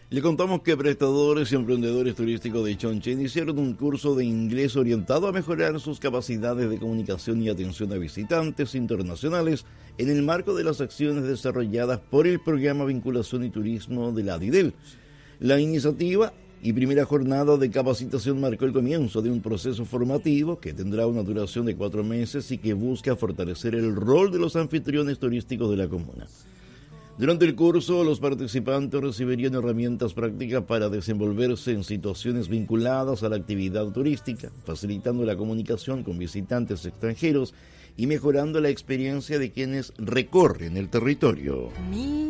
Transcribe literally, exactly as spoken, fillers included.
Le contamos que prestadores y emprendedores turísticos de Chonchi iniciaron un curso de inglés orientado a mejorar sus capacidades de comunicación y atención a visitantes internacionales en el marco de las acciones desarrolladas por el Programa Vinculación y Turismo de la DIDEL. La iniciativa y primera jornada de capacitación marcó el comienzo de un proceso formativo que tendrá una duración de cuatro meses y que busca fortalecer el rol de los anfitriones turísticos de la comuna. Durante el curso, los participantes recibirían herramientas prácticas para desenvolverse en situaciones vinculadas a la actividad turística, facilitando la comunicación con visitantes extranjeros y mejorando la experiencia de quienes recorren el territorio.